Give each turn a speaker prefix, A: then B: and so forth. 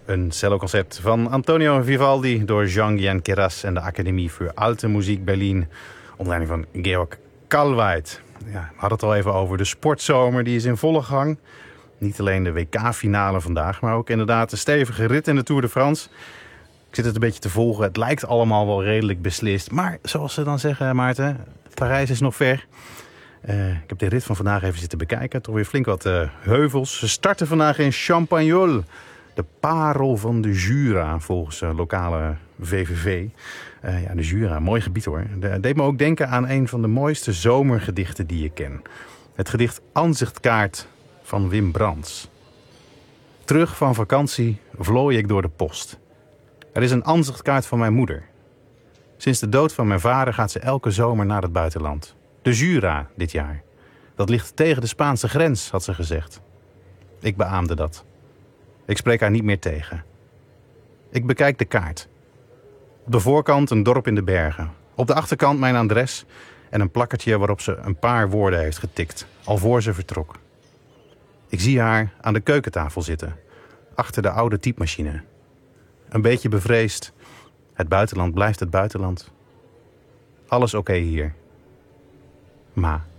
A: Een celloconcert van Antonio Vivaldi door Jean-Guyen Queyras en de Academie voor Alte Musik Berlin onder leiding van Georg Kalweit. Ja, we hadden het al even over de sportzomer, die is in volle gang. Niet alleen de WK-finale vandaag, maar ook inderdaad de stevige rit in de Tour de France. Ik zit het een beetje te volgen, het lijkt allemaal wel redelijk beslist. Maar zoals ze dan zeggen, Maarten, Parijs is nog ver. Ik heb de rit van vandaag even zitten bekijken. Toch weer flink wat heuvels. Ze starten vandaag in Champagnole. De parel van de Jura, volgens lokale VVV. De Jura, mooi gebied hoor. Dat deed me ook denken aan een van de mooiste zomergedichten die ik ken. Het gedicht Ansichtkaart van Wim Brands. Terug van vakantie vlooi ik door de post. Er is een ansichtkaart van mijn moeder. Sinds de dood van mijn vader gaat ze elke zomer naar het buitenland. De Jura dit jaar. Dat ligt tegen de Spaanse grens, had ze gezegd. Ik beaamde dat. Ik spreek haar niet meer tegen. Ik bekijk de kaart. Op de voorkant een dorp in de bergen. Op de achterkant mijn adres en een plakkertje waarop ze een paar woorden heeft getikt, alvorens ze vertrok. Ik zie haar aan de keukentafel zitten, achter de oude typemachine. Een beetje bevreesd. Het buitenland blijft het buitenland. Alles oké hier. Ma.